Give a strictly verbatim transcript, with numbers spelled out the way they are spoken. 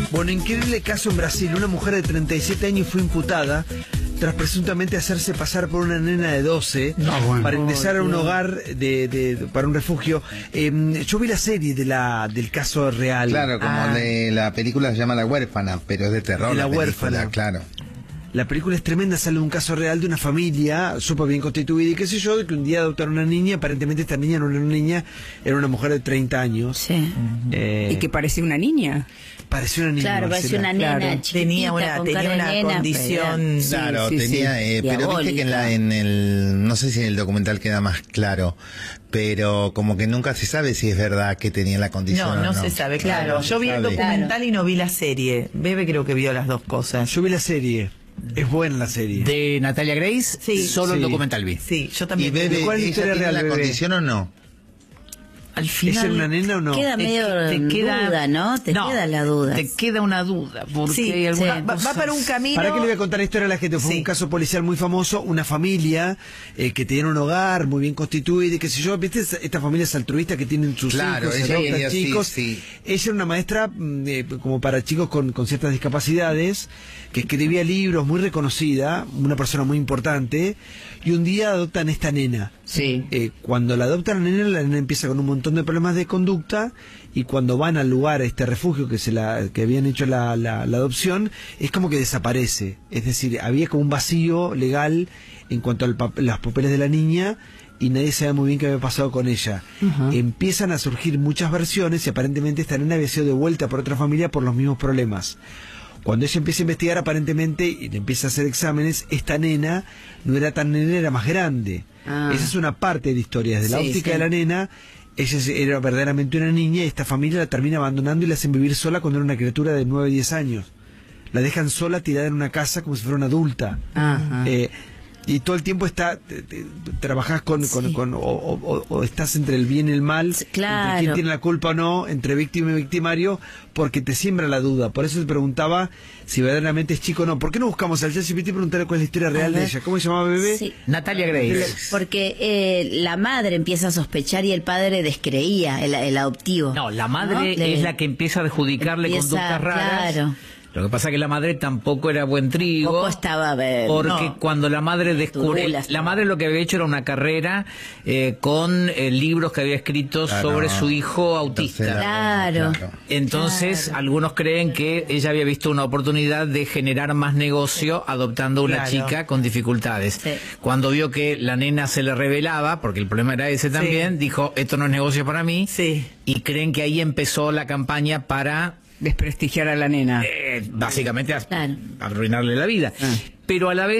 Bueno, increíble caso en Brasil. Una mujer de treinta y siete años fue imputada tras presuntamente hacerse pasar por una nena de doce no, bueno. para ingresar a un hogar de, de, de para un refugio. Eh, yo vi la serie de la del caso real. Claro, como ah. de la película se llama La Huérfana, pero es de terror. De la, la Huérfana, claro. La película es tremenda, sale de un caso real de una familia súper bien constituida y qué sé yo, de que un día adoptaron una niña. Aparentemente esta niña no era una niña, era una mujer de treinta años. Sí. Uh-huh. eh, y que parecía una niña. Parecía una niña. Claro, parecía una nena claro. chiquitita, tenía una, con tenía cara una de nena, condición. pero... Claro, sí, sí, tenía, sí. eh, pero viste que en, la, en el, no sé si en el documental queda más claro, pero como que nunca se sabe si es verdad que tenía la condición. No, no, o no se sabe, claro. claro Yo vi el sabe. documental Claro. y no vi la serie. Bebe creo que vio las dos cosas. Yo vi la serie. Es buena la serie. De Natalia Grace, Sí. solo el Sí. documental vi. Sí, yo ¿Y también. Bebe, ¿Cuál es la ella historia tiene real, la Bebe? condición o no? Al ¿Es final una nena o no? Queda te- medio te queda- duda, ¿no? Te No, queda la duda. Te queda una duda, porque Sí, hay alguna sí. va, va para un camino. ¿Para qué le voy a contar la historia a la gente? Fue Sí. un caso policial muy famoso, una familia eh, que tenía un hogar muy bien constituido y qué sé yo, ¿viste? Estas familias altruistas que tienen sus Claro, hijos, ella adoptan quería, sí, chicos. sí. Ella era una maestra mm, eh, como para chicos con, con ciertas discapacidades, que escribía libros, muy reconocida, una persona muy importante, y un día adoptan esta nena. Sí. Eh, cuando la adoptan a la nena, la nena empieza con un montón de problemas de conducta, y cuando van al lugar, a este refugio que se la que habían hecho la, la, la adopción, es como que desaparece. Es decir, había como un vacío legal en cuanto a los papeles de la niña, y nadie sabe muy bien qué había pasado con ella. Uh-huh. Empiezan a surgir muchas versiones, y aparentemente esta nena había sido devuelta por otra familia por los mismos problemas. Cuando ella empieza a investigar, aparentemente, y le empieza a hacer exámenes, esta nena no era tan nena, era más grande. Ah. Esa es una parte de la historia. Desde la Sí, óptica sí. de la nena, ella era verdaderamente una niña, y esta familia la termina abandonando y la hacen vivir sola cuando era una criatura de nueve, diez años. La dejan sola, tirada en una casa como si fuera una adulta. Ajá. Eh, y todo el tiempo está te, te, trabajás con, con, Sí. con o, o, o estás entre el bien y el mal, Sí, claro. entre quién tiene la culpa o no, entre víctima y victimario, porque te siembra la duda. Por eso te preguntaba si verdaderamente es chico o no. ¿Por qué no buscamos al ChatGPT y preguntarle cuál es la historia real de ver. ella? ¿Cómo se llamaba, Bebé? Sí. Natalia Grace. Porque eh, la madre empieza a sospechar y el padre descreía, el, el adoptivo. No, la madre ¿no? Le- es la que empieza a adjudicarle empieza, conductas raras. Claro. Lo que pasa es que la madre tampoco era buen trigo. Poco estaba, eh, Porque no. cuando la madre descubre... Turula La estaba. madre lo que había hecho era una carrera eh, con eh, libros que había escrito Claro. sobre su hijo autista. Entonces, Claro. Entonces, Claro. algunos creen que ella había visto una oportunidad de generar más negocio adoptando una Claro. chica con dificultades. Sí. Cuando vio que la nena se le revelaba, porque el problema era ese también, dijo, esto no es negocio para mí. Sí. Y creen que ahí empezó la campaña para, Desprestigiar a la nena. eh, básicamente, a- Claro. arruinarle la vida. Ah. Pero a la vez